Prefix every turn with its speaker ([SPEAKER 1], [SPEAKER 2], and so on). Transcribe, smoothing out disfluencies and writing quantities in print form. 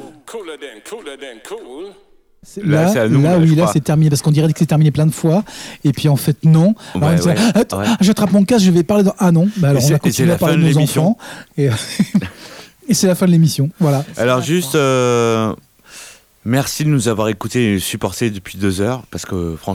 [SPEAKER 1] Là, c'est terminé parce qu'on dirait que c'est terminé plein de fois et puis en fait non. Alors, j'attrape mon casque, je vais parler dans... Ah non, bah alors on a continué à parler de nos enfants et c'est la fin de l'émission. Voilà.
[SPEAKER 2] Alors juste merci de nous avoir écoutés et supportés depuis 2 heures parce que franchement